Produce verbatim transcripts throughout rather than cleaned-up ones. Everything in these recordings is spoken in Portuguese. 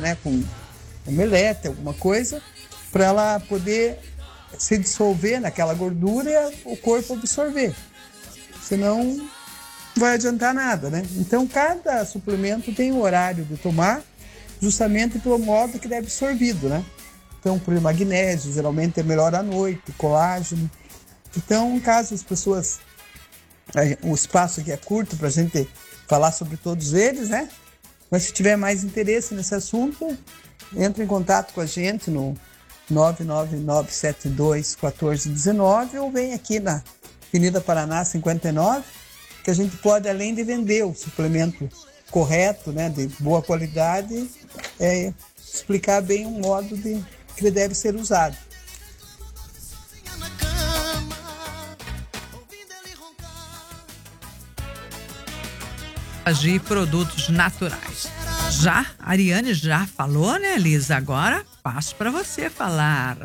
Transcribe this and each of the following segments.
né, com omelete, alguma coisa, para ela poder se dissolver naquela gordura e o corpo absorver. Senão não vai adiantar nada, né? Então, cada suplemento tem um horário de tomar, justamente pelo modo que ele é absorvido, né? Então, por exemplo, magnésio, geralmente é melhor à noite, colágeno. Então, caso as pessoas... O espaço aqui é curto para a gente falar sobre todos eles, né? Mas se tiver mais interesse nesse assunto, entre em contato com a gente no nove nove nove sete dois um quatro um nove ou vem aqui na Avenida Paraná cinquenta e nove, que a gente pode, além de vender o suplemento correto, né, de boa qualidade, é, explicar bem o modo de, que ele deve ser usado. De produtos naturais. Já, a Ariane já falou, né, Lisa? Agora passo para você falar.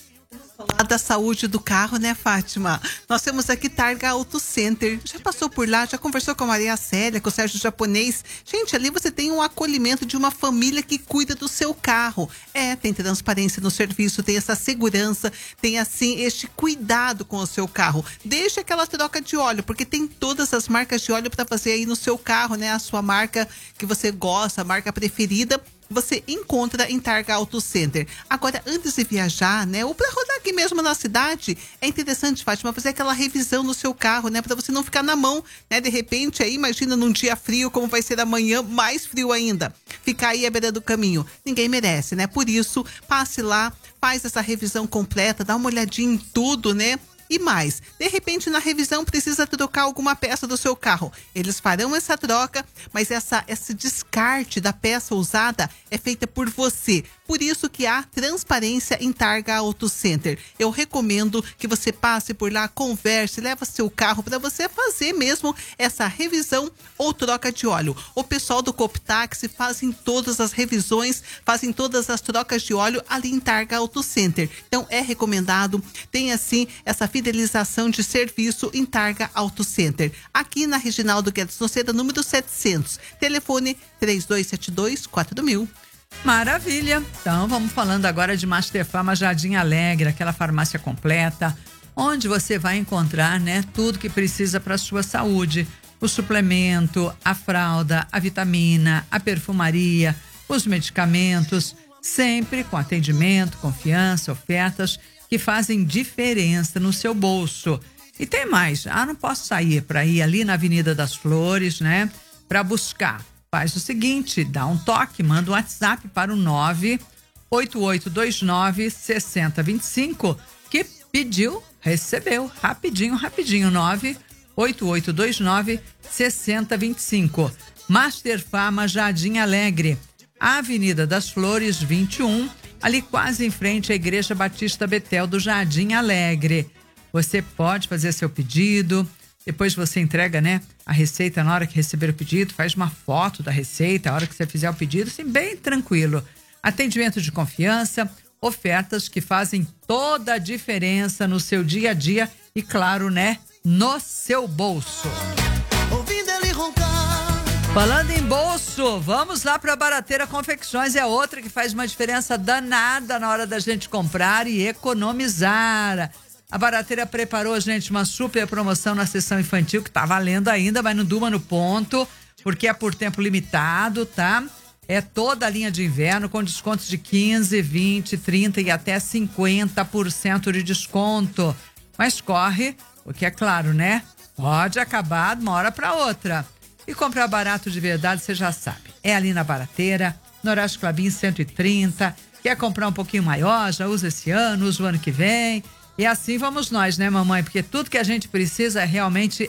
Falar da saúde do carro, né, Fátima? Nós temos aqui Targa Auto Center. Já passou por lá? Já conversou com a Maria Célia, com o Sérgio Japonês? Gente, ali você tem um acolhimento de uma família que cuida do seu carro. É, tem transparência no serviço, tem essa segurança, tem assim, este cuidado com o seu carro. Deixa aquela troca de óleo, porque tem todas as marcas de óleo para fazer aí no seu carro, né? A sua marca que você gosta, a marca preferida, você encontra em Targa Auto Center. Agora, antes de viajar, né, ou para rodar aqui mesmo na cidade, é interessante, Fátima, fazer aquela revisão no seu carro, né, para você não ficar na mão, né, de repente, aí, imagina num dia frio, como vai ser amanhã, mais frio ainda, ficar aí à beira do caminho. Ninguém merece, né? Por isso, passe lá, faz essa revisão completa, dá uma olhadinha em tudo, né? E mais, de repente na revisão precisa trocar alguma peça do seu carro. Eles farão essa troca, mas essa, esse descarte da peça usada é feita por você. Por isso que há transparência em Targa Auto Center. Eu recomendo que você passe por lá, converse, leva seu carro para você fazer mesmo essa revisão ou troca de óleo. O pessoal do Coptaxi fazem todas as revisões, fazem todas as trocas de óleo ali em Targa Auto Center. Então é recomendado, tem assim essa fidelização de serviço em Targa Auto Center. Aqui na Reginaldo Guedes Noceda, número setecentos. Telefone três dois sete dois quatro mil. Maravilha! Então vamos falando agora de Master Farma Jardim Alegre, aquela farmácia completa, onde você vai encontrar, né, tudo que precisa para a sua saúde. O suplemento, a fralda, a vitamina, a perfumaria, os medicamentos, sempre com atendimento, confiança, ofertas que fazem diferença no seu bolso. E tem mais, ah, não posso sair para ir ali na Avenida das Flores, né, para buscar. Faz o seguinte, dá um toque, manda um WhatsApp para o nove oito oito dois nove seis zero dois cinco, que pediu, recebeu, rapidinho, rapidinho, nove oito oito dois nove seis zero dois cinco. Master Farma Jardim Alegre, Avenida das Flores vinte e um, ali quase em frente à Igreja Batista Betel do Jardim Alegre. Você pode fazer seu pedido, depois você entrega, né, a receita na hora que receber o pedido, faz uma foto da receita, a hora que você fizer o pedido, assim, bem tranquilo. Atendimento de confiança, ofertas que fazem toda a diferença no seu dia a dia e, claro, né, no seu bolso. Ouvindo ele roncar. Falando em bolso, vamos lá para a Barateira Confecções, é outra que faz uma diferença danada na hora da gente comprar e economizar. A Barateira preparou, gente, uma super promoção na sessão infantil que tá valendo ainda, mas não durma no ponto, porque é por tempo limitado, tá? É toda a linha de inverno com descontos de quinze, vinte, trinta e até cinquenta por cento de desconto. Mas corre, porque é claro, né? Pode acabar de uma hora para outra. E comprar barato de verdade, você já sabe. É ali na Barateira, no Horácio Clabin cento e trinta. Quer comprar um pouquinho maior, já usa esse ano, usa o ano que vem. E assim vamos nós, né, mamãe? Porque tudo que a gente precisa é realmente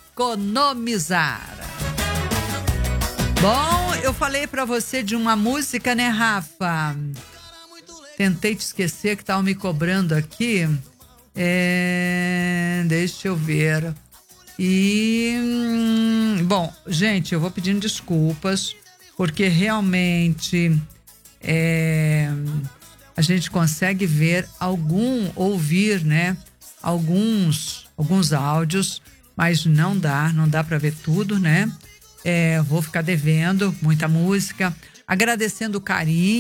economizar. Bom, eu falei pra você de uma música, né, Rafa? Tentei te esquecer que estavam me cobrando aqui. É... Deixa eu ver. E... Bom, gente, eu vou pedindo desculpas, porque realmente... É... a gente consegue ver algum, ouvir, né, alguns, alguns áudios, mas não dá, não dá para ver tudo, né? É, vou ficar devendo muita música, agradecendo o carinho.